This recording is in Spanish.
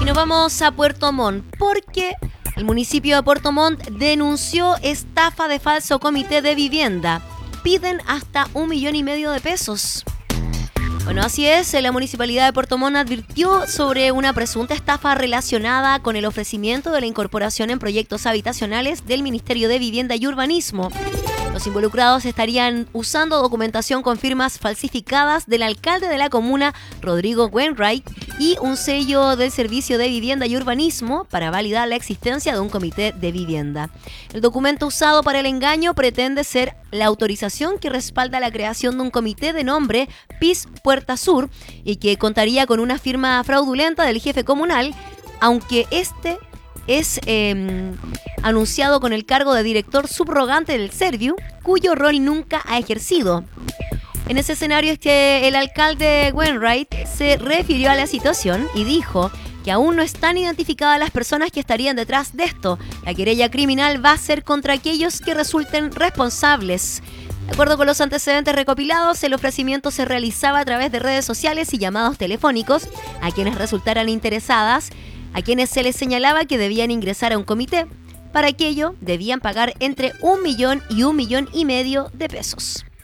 Y nos vamos a Puerto Montt porque el municipio de Puerto Montt denunció estafa de falso comité de vivienda. Piden hasta 1,5 millones de pesos. Bueno, así es, la Municipalidad de Puerto Montt advirtió sobre una presunta estafa relacionada con el ofrecimiento de la incorporación en proyectos habitacionales del Ministerio de Vivienda y Urbanismo. Los involucrados estarían usando documentación con firmas falsificadas del alcalde de la comuna, Rodrigo Wainwright, y un sello del Servicio de Vivienda y Urbanismo para validar la existencia de un comité de vivienda. El documento usado para el engaño pretende ser la autorización que respalda la creación de un comité de nombre PIS Puerta Sur y que contaría con una firma fraudulenta del jefe comunal, aunque este es anunciado con el cargo de director subrogante del Serviu, cuyo rol nunca ha ejercido. En ese escenario es que el alcalde Wainwright se refirió a la situación y dijo que aún no están identificadas las personas que estarían detrás de esto. La querella criminal va a ser contra aquellos que resulten responsables. De acuerdo con los antecedentes recopilados, el ofrecimiento se realizaba a través de redes sociales y llamados telefónicos a quienes resultaran interesadas, a quienes se les señalaba que debían ingresar a un comité. Para aquello, debían pagar entre 1 millón y 1,5 millones de pesos.